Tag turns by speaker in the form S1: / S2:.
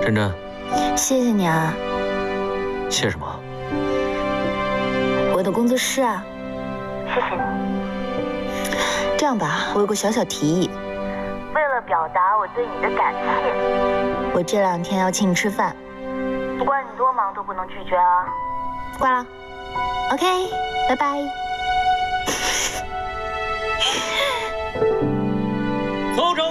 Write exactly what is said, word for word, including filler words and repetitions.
S1: 珍珍，
S2: 谢谢你啊。
S1: 谢什么？
S2: 我的工作室啊。谢谢你。这样吧，我有个小小提议。为了表达我对你的感谢，我这两天要请你吃饭，不管你多忙都不能拒绝啊。挂了。OK， 拜拜。
S1: 走着。